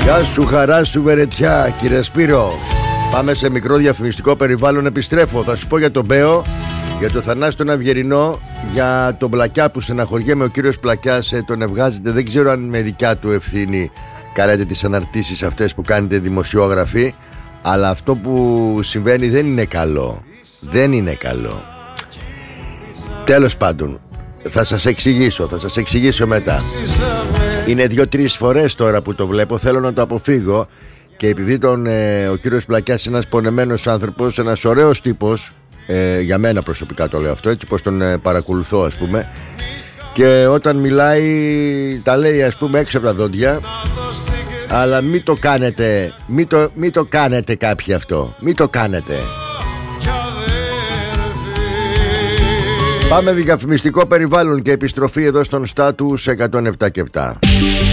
Γεια σου, χαρά σου, Βερετιά, κύριε Σπύρο. Πάμε σε μικρό διαφημιστικό περιβάλλον, επιστρέφω. Θα σου πω για τον Μπέο, για τον Θανάση τον Αυγερινό, για τον Πλακιά που στεναχωριέμαι. Ο κύριος Πλακιάς τον ευγάζεται. Δεν ξέρω αν με δικιά του ευθύνη κάνετε τις αναρτήσεις αυτές που κάνετε δημοσιόγραφοι, αλλά αυτό που συμβαίνει δεν είναι καλό. Δεν είναι καλό. Τέλος πάντων, θα σας εξηγήσω μετά. Είναι 2-3 φορές τώρα που το βλέπω, θέλω να το αποφύγω. Και επειδή ο κύριος Πλακιάς είναι ένας πονεμένος άνθρωπος, ένας ωραίος τύπος, για μένα προσωπικά το λέω αυτό, έτσι πως τον παρακολουθώ, ας πούμε, και όταν μιλάει τα λέει, ας πούμε, έξω από τα δόντια. Αλλά μην το κάνετε, μην το κάνετε κάποιοι αυτό. Μην το κάνετε. Πάμε διαφημιστικό περιβάλλον και επιστροφή εδώ στον Στάτους 107 και 7.